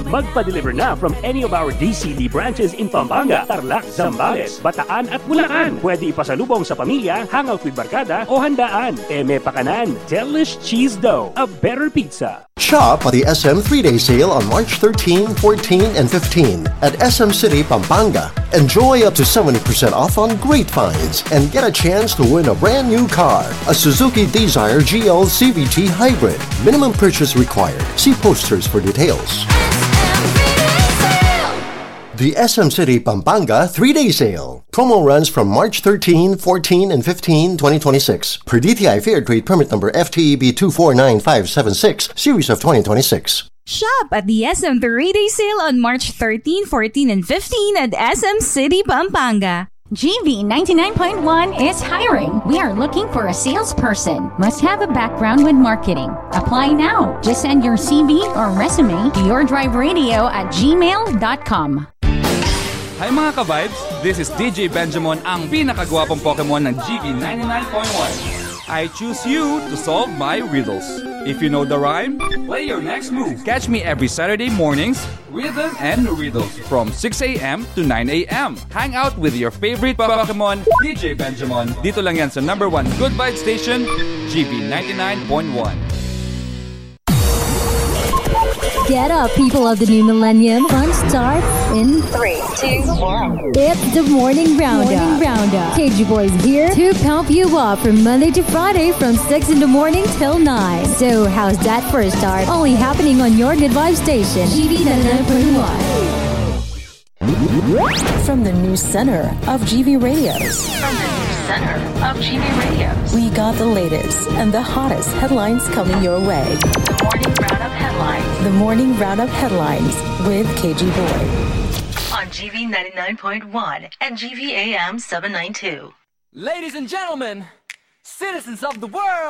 Magpa-deliver na from any of our DCD branches in Pampanga, Tarlac, Zambales, Bataan at Bulacan. Pwede ipasalubong sa pamilya, hangout with barkada o handaan. Eme Pakanan, Delish Cheese Dough, a better pizza. Shop at the SM 3-day sale on March 13, 14, and 15 at SM City, Pampanga. Enjoy up to 70% off on great finds and get a chance to win a brand new car, a Suzuki Desire GL CVT Hybrid. Minimum purchase required. See posters for details. The SM City Pampanga 3-day sale. Promo runs from March 13, 14, and 15, 2026. Per DTI Fair Trade Permit Number FTEB 249576, Series of 2026. Shop at the SM 3-day sale on March 13, 14, and 15 at SM City, Pampanga. GV 99.1 is hiring. We are looking for a salesperson. Must have a background with marketing. Apply now. Just send your CV or resume to yourdriveradio@gmail.com. Hi mga ka-vibes! This is DJ Benjamin, ang pinakagwapong Pokemon ng GV 99.1. I choose you to solve my riddles. If you know the rhyme, play your next move. Catch me every Saturday mornings, Rhythm and Riddles, from 6 a.m. to 9 a.m. Hang out with your favorite Pokemon, DJ Benjamin. Dito lang yan sa number 1 Good Vibe Station, GV 99.1. Get up, people of the new millennium. Fun starts in 3, 2, 1. It's the Morning Roundup. KG Boys here to pump you up from Monday to Friday from 6 in the morning till 9. So how's that for a start? Only happening on your Good Vibe Station, GV 99.1. From the new center of GV Radios. We got the latest and the hottest headlines coming your way. The Morning Roundup Headlines with KG Boy. On GV 99.1 and GV AM 792. Ladies and gentlemen, citizens of the world.